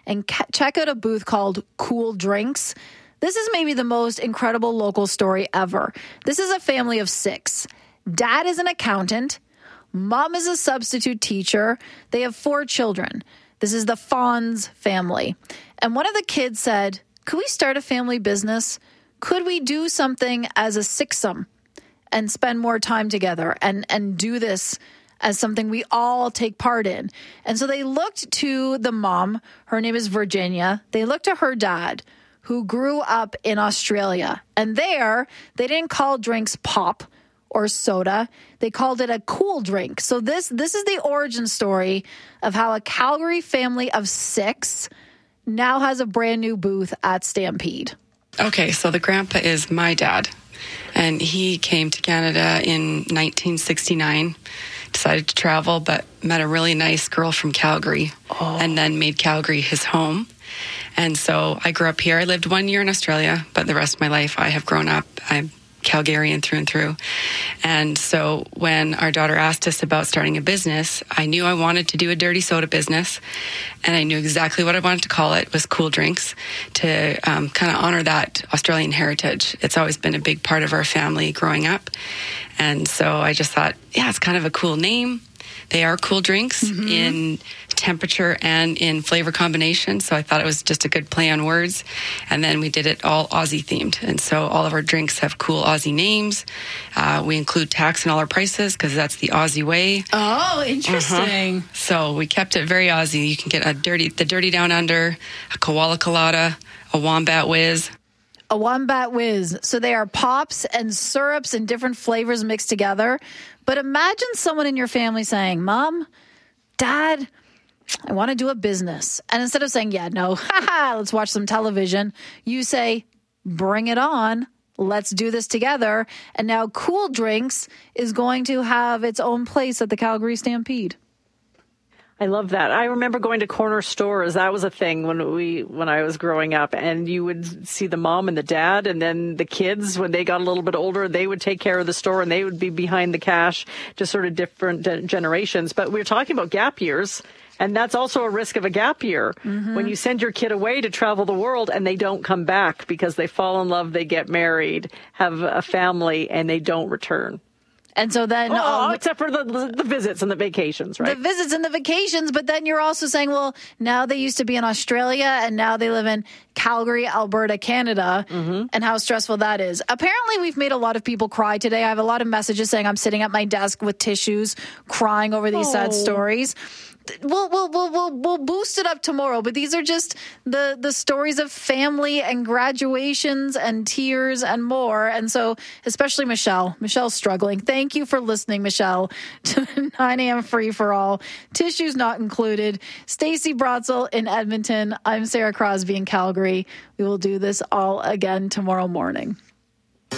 and check out a booth called Cool Drinks. This is maybe the most incredible local story ever. This is a family of 6. Dad is an accountant. Mom is a substitute teacher. They have 4 children. This is the Fonz family. And one of the kids said, could we start a family business? Could we do something as a sixsome and spend more time together and do this as something we all take part in? And so they looked to the mom. Her name is Virginia. They looked to her dad, who grew up in Australia. And there, they didn't call drinks pop or soda. They called it a cool drink. So this is the origin story of how a Calgary family of 6 now has a brand new booth at Stampede. Okay, so the grandpa is my dad, and he came to Canada in 1969, decided to travel, but met a really nice girl from Calgary, and then made Calgary his home. And so I grew up here. I lived 1 year in Australia, but the rest of my life I have grown up. I'm Calgarian through and through. And so when our daughter asked us about starting a business, I knew I wanted to do a dirty soda business, and I knew exactly what I wanted to call it, was Cool Drinks, to kind of honor that Australian heritage. It's always been a big part of our family growing up. And so I just thought, yeah, it's kind of a cool name. They are cool drinks in temperature and in flavor combination. So I thought it was just a good play on words. And then we did it all Aussie themed. And so all of our drinks have cool Aussie names. We include tax in all our prices because that's the Aussie way. Oh, interesting. So we kept it very Aussie. You can get the Dirty Down Under, a Koala Colada, a Wombat Whiz. A Wombat Whiz. So they are pops and syrups and different flavors mixed together. But imagine someone in your family saying, Mom, Dad, I want to do a business. And instead of saying, yeah, no, let's watch some television, you say, bring it on. Let's do this together. And now Cool Drinks is going to have its own place at the Calgary Stampede. I love that. I remember going to corner stores. That was a thing when I was growing up, and you would see the mom and the dad, and then the kids, when they got a little bit older, they would take care of the store and they would be behind the cash, just sort of different generations. But we were talking about gap years, and that's also a risk of a gap year. When you send your kid away to travel the world and they don't come back because they fall in love, they get married, have a family, and they don't return. And so then... except for the visits and the vacations, right? The visits and the vacations, but then you're also saying, well, now they used to be in Australia and now they live in Calgary, Alberta, Canada, and how stressful that is. Apparently, we've made a lot of people cry today. I have a lot of messages saying I'm sitting at my desk with tissues, crying over these sad stories. We'll boost it up tomorrow, but these are just the stories of family and graduations and tears and more. And so, especially Michelle's struggling. Thank you for listening, Michelle, to the 9 a.m. Free for All. Tissues not included. Stacey Brotzel in Edmonton. I'm Sarah Crosby in Calgary. We will do this all again tomorrow morning.